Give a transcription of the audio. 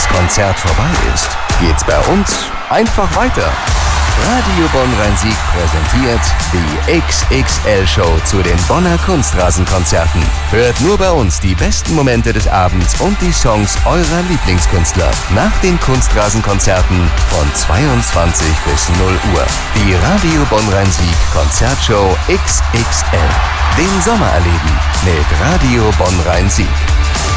Konzert vorbei ist, geht's bei uns einfach weiter. Radio Bonn-Rhein-Sieg präsentiert die XXL-Show zu den Bonner Kunstrasenkonzerten. Hört nur bei uns die besten Momente des Abends und die Songs eurer Lieblingskünstler nach den Kunstrasenkonzerten von 22 bis 0 Uhr. Die Radio Bonn-Rhein-Sieg Konzertshow XXL. Den Sommer erleben mit Radio Bonn-Rhein-Sieg.